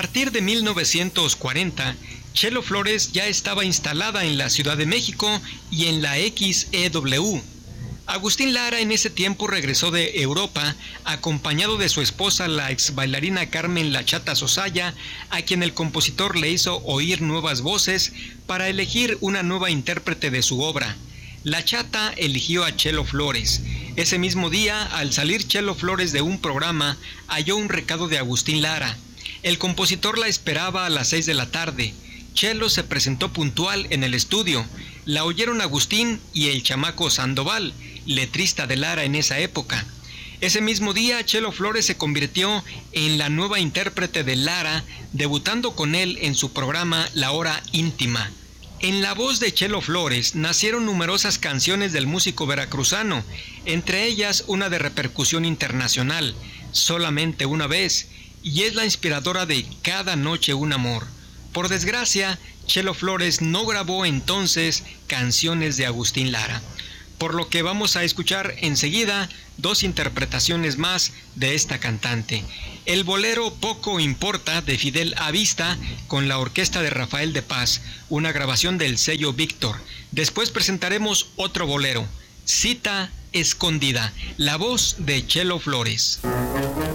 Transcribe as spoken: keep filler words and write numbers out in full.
partir de mil novecientos cuarenta, Chelo Flores ya estaba instalada en la Ciudad de México y en la X E W. Agustín Lara en ese tiempo regresó de Europa acompañado de su esposa, la ex bailarina Carmen La Chata Sosaya, a quien el compositor le hizo oír nuevas voces para elegir una nueva intérprete de su obra. La Chata eligió a Chelo Flores. Ese mismo día, al salir Chelo Flores de un programa, halló un recado de Agustín Lara. El compositor la esperaba a las seis de la tarde. Chelo se presentó puntual en el estudio. La oyeron Agustín y el chamaco Sandoval, letrista de Lara en esa época. Ese mismo día, Chelo Flores se convirtió en la nueva intérprete de Lara, debutando con él en su programa La Hora Íntima. En la voz de Chelo Flores nacieron numerosas canciones del músico veracruzano, entre ellas una de repercusión internacional, Solamente una vez, y es la inspiradora de Cada noche un amor. Por desgracia, Chelo Flores no grabó entonces canciones de Agustín Lara, por lo que vamos a escuchar enseguida dos interpretaciones más de esta cantante. El bolero Poco Importa de Fidel Avista con la orquesta de Rafael de Paz, una grabación del sello Víctor. Después presentaremos otro bolero, Cita Escondida, la voz de Chelo Flores.